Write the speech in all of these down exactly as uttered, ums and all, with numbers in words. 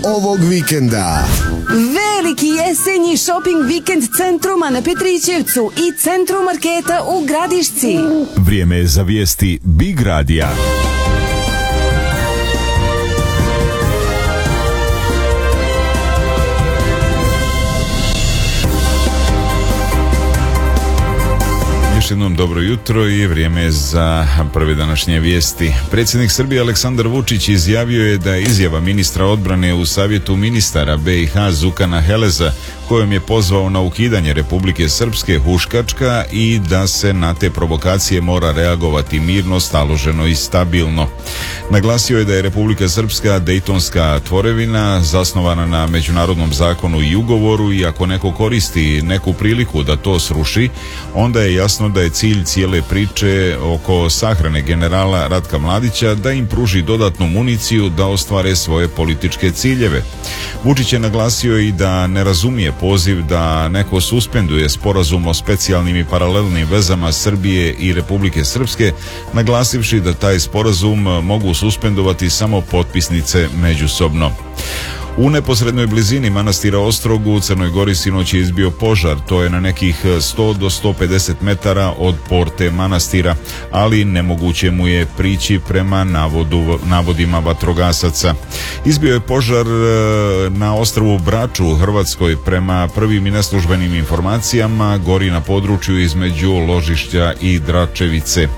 ovog vikenda. Veliki jesenji shopping vikend Centruma na Petrićevcu i Centrum marketa u Gradišci. Vrijeme je za vijesti Big Radija. Još jednom dobro jutro i vrijeme je za prve današnje vijesti. Predsjednik Srbije Aleksandar Vučić izjavio je da je izjava ministra odbrane u savjetu ministara be i ha Zukana Heleza, kojom je pozvao na ukidanje Republike Srpske, huškačka i da se na te provokacije mora reagovati mirno, staloženo i stabilno. Naglasio je da je Republika Srpska dejtonska tvorevina zasnovana na međunarodnom zakonu i ugovoru i ako neko koristi neku priliku da to sruši, onda je jasno da je cilj cijele priče oko sahrane generala Ratka Mladića da im pruži dodatnu municiju da ostvare svoje političke ciljeve. Vučić je naglasio i da ne razumije poziv da neko suspenduje sporazum o specijalnim i paralelnim vezama Srbije i Republike Srpske, naglasivši da taj sporazum mogu suspendovati samo potpisnice međusobno. U neposrednoj blizini manastira Ostrogu u Crnoj Gori sinoć je izbio požar, to je na nekih sto do sto pedeset metara od porte manastira, ali nemoguće mu je prići prema navodu, navodima vatrogasaca. Izbio je požar na ostrvu Braču u Hrvatskoj, prema prvim i neslužbenim informacijama gori na području između Ložišća i Dračevice.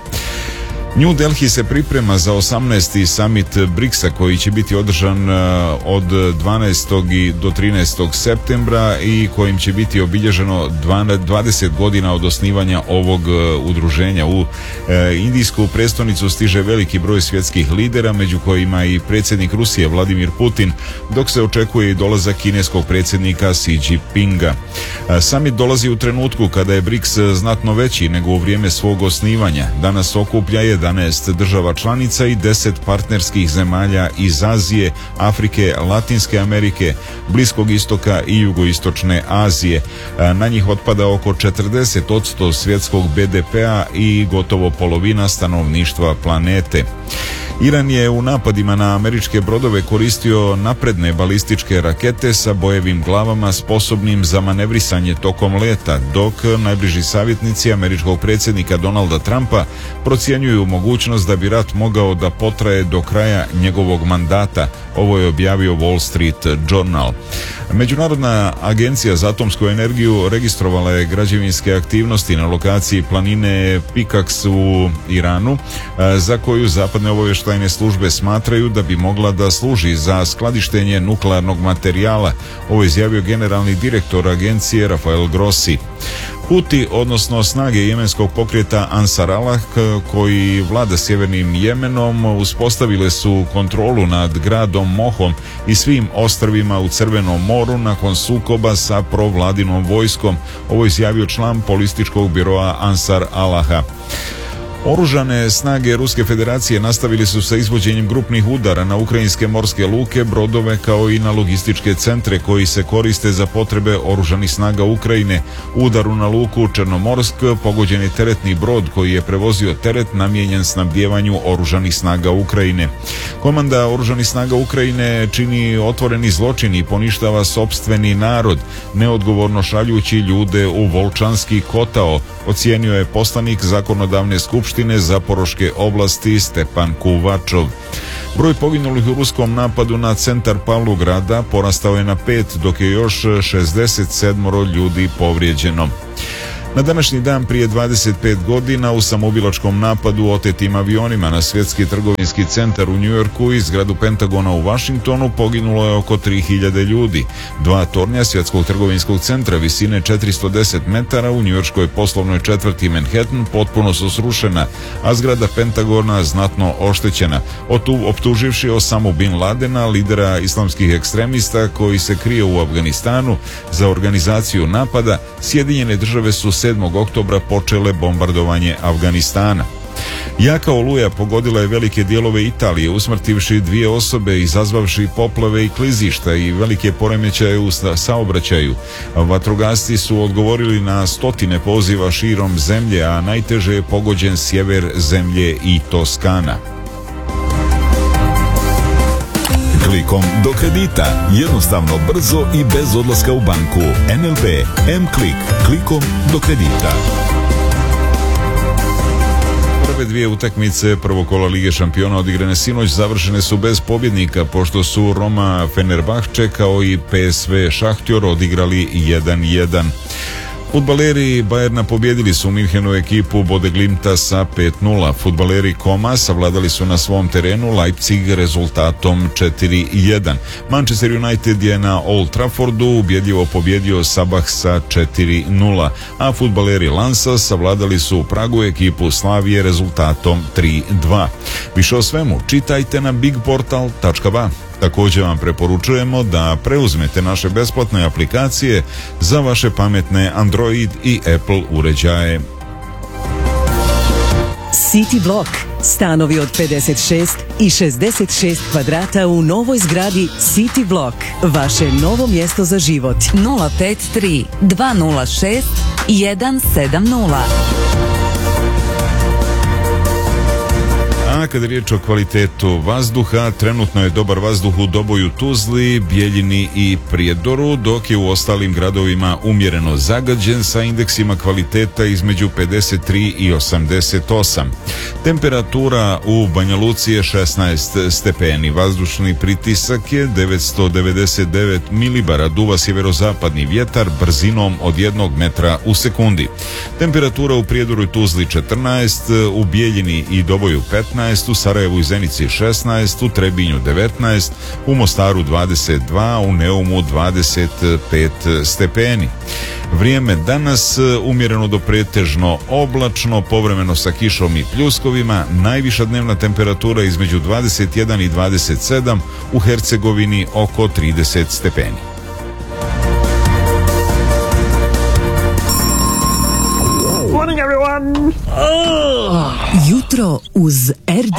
New Delhi se priprema za osamnaesti summit briksa koji će biti održan od dvanaestog do trinaestog septembra i kojim će biti obilježeno dvadeset godina od osnivanja ovog udruženja. U indijsku prestonicu stiže veliki broj svjetskih lidera, među kojima i predsjednik Rusije Vladimir Putin, dok se očekuje i dolazak kineskog predsjednika Xi Jinpinga. Summit dolazi u trenutku kada je briks znatno veći nego u vrijeme svog osnivanja. Danas okuplja jedanaest država članica i deset partnerskih zemalja iz Azije, Afrike, Latinske Amerike, Bliskog istoka i jugoistočne Azije. Na njih otpada oko četrdeset posto svjetskog be de pea i gotovo polovina stanovništva planete. Iran je u napadima na američke brodove koristio napredne balističke rakete sa bojevim glavama sposobnim za manevrisanje tokom leta, dok najbliži savjetnici američkog predsjednika Donalda Trumpa procjenjuju mogućnost da bi rat mogao da potraje do kraja njegovog mandata. Ovo je objavio Wall Street Journal. Međunarodna agencija za atomsku energiju registrovala je građevinske aktivnosti na lokaciji planine Pikaks u Iranu, za koju zapadne obavještajne službe smatraju da bi mogla da služi za skladištenje nuklearnog materijala. Ovo je izjavio generalni direktor agencije Rafael Grossi. Huti, odnosno snage jemenskog pokreta Ansar Allah, koji vlada sjevernim Jemenom, uspostavile su kontrolu nad gradom Mohom i svim ostrvima u Crvenom moru nakon sukoba sa provladinom vojskom. Ovo je izjavio član političkog biroa Ansar Allaha. Oružane snage Ruske federacije nastavili su sa izvođenjem grupnih udara na ukrajinske morske luke, brodove kao i na logističke centre koji se koriste za potrebe oružanih snaga Ukrajine. U udaru na luku Černomorsk pogođen je teretni brod koji je prevozio teret namijenjen snabdijevanju oružanih snaga Ukrajine. Komanda oružanih snaga Ukrajine čini otvoreni zločin i poništava sopstveni narod, neodgovorno šaljući ljude u Volčanski kotao, ocijenio je poslanik zakonodavne skupštine Zaporoške oblasti Stepan Kuvačov. Broj poginulih u ruskom napadu na centar Pavlograda porastao je na pet, dok je još šezdeset sedam ljudi povrijeđeno. Na današnji dan prije dvadeset pet godina u samoubilačkom napadu otetim avionima na svjetski trgovinski centar u Njujorku i zgradu Pentagona u Washingtonu poginulo je oko tri hiljade ljudi. Dva tornja svjetskog trgovinskog centra visine četiristo deset metara u njujorškoj poslovnoj četvrti Manhattan potpuno su srušena, a zgrada Pentagona znatno oštećena, optuživši Osamu Bin Ladena, lidera islamskih ekstremista koji se krije u Afganistanu za organizaciju napada. Sjedinjene države su sedmog oktobra počele bombardovanje Afganistana. Jaka oluja pogodila je velike dijelove Italije, usmrtivši dvije osobe, izazvavši poplave i klizišta i velike poremećaje u saobraćaju. Vatrogasci su odgovorili na stotine poziva širom zemlje, a najteže je pogođen sjever zemlje i Toskana. Klikom do kredita. Jednostavno, brzo i bez odlaska u banku. N L B M-Klik. Klikom do kredita. Prve dvije utakmice prvog kola Lige šampiona odigrane sinoć završene su bez pobjednika, pošto su Roma Fenerbahče kao i P S V Šahtjor odigrali jedan jedan. Fudbaleri Bayerna pobjedili su Minhenu ekipu Bodeglimta sa pet nula. Fudbaleri Koma savladali su na svom terenu Leipzig rezultatom četiri jedan. Manchester United je na Old Traffordu ubjedljivo pobjedio Sabah sa četiri nula, a fudbaleri Lansa savladali su u Pragu ekipu Slavije rezultatom tri dva. Više o svemu čitajte na bigportal tačka ba. Također vam preporučujemo da preuzmete naše besplatne aplikacije za vaše pametne Android i Apple uređaje. City Block. Stanovi od pedeset šest i šezdeset šest kvadrata u novoj zgradi City Block. Vaše novo mjesto za život. nula pet tri dva nula šest jedan sedam nula. A kada je riječ o kvalitetu vazduha, trenutno je dobar vazduh u Doboju, Tuzli, Bijeljini i Prijedoru, dok je u ostalim gradovima umjereno zagađen sa indeksima kvaliteta između pedeset tri i osamdeset osam. Temperatura u Banja Luci je šesnaest stepeni, vazdušni pritisak je devetsto devedeset devet milibara, duva sjeverozapadni vjetar brzinom od jednog metra u sekundi. Temperatura u Prijedoru i Tuzli četrnaest, u Bijeljini i Doboju petnaest, u Sarajevu i Zenici šesnaest, u Trebinju devetnaest, u Mostaru dvadeset dva, u Neumu dvadeset pet stepeni. Vrijeme danas umjereno do pretežno oblačno, povremeno sa kišom i pljuskovima, najviša dnevna temperatura između dvadeset jedan i dvadeset sedam, u Hercegovini oko trideset stepeni. Jutro uz R